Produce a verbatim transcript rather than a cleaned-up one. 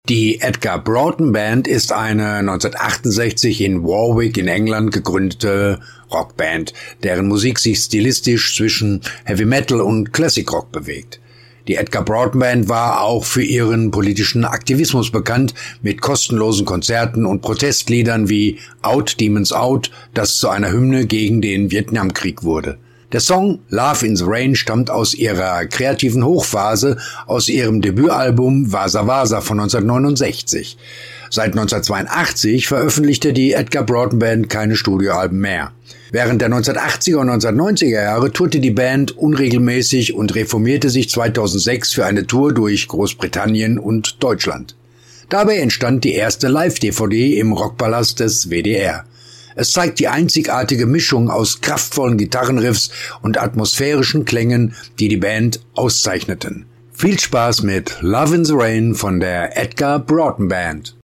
Die Edgar Broughton Band ist eine neunzehnhundertachtundsechzig in Warwick in England gegründete Rockband, deren Musik sich stilistisch zwischen Heavy Metal und Classic Rock bewegt. Die Edgar Broughton Band war auch für ihren politischen Aktivismus bekannt, mit kostenlosen Konzerten und Protestliedern wie Out Demons Out, das zu einer Hymne gegen den Vietnamkrieg wurde. Der Song Love in the Rain stammt aus ihrer kreativen Hochphase, aus ihrem Debütalbum Wasa Wasa von neunzehnhundertneunundsechzig. Seit neunzehnhundertzweiundachtzig veröffentlichte die Edgar Broughton Band keine Studioalben mehr. Während der neunzehnhundertachtziger und neunzehnhundertneunziger Jahre tourte die Band unregelmäßig und reformierte sich zweitausendsechs für eine Tour durch Großbritannien und Deutschland. Dabei entstand die erste Live-D V D im Rockpalast des W D R. Es zeigt die einzigartige Mischung aus kraftvollen Gitarrenriffs und atmosphärischen Klängen, die die Band auszeichneten. Viel Spaß mit Love in the Rain von der Edgar Broughton Band.